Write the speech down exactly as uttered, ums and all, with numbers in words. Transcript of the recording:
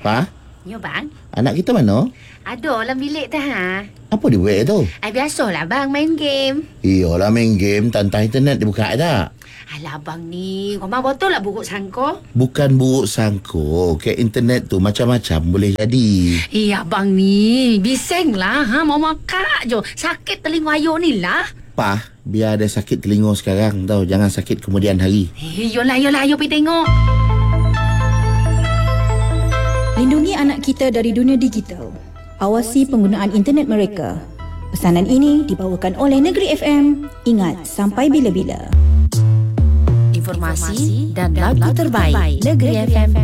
Pa? Ya bang. Anak kita mana? Ada dalam bilik tu ha. Apa dia buat tu? Ay, biasalah bang main game. Iyalah main game, tantang internet dia buka tak? Alah abang ni, komang betul lah buruk sangka. Bukan buruk sangka. Ke internet tu macam-macam boleh jadi. Iya abang ni, bising lah ha. Mau makak je. Sakit telinga ayuk ni lah. Pa, biar ada sakit telinga sekarang tau. Jangan sakit kemudian hari. Eh, yolah, yolah, ayuk pergi tengok. Lindungi anak kita dari dunia digital. Awasi penggunaan internet mereka. Pesanan ini dibawakan oleh Negeri F M. Ingat, sampai bila-bila. Informasi dan lagu terbaik Negeri F M.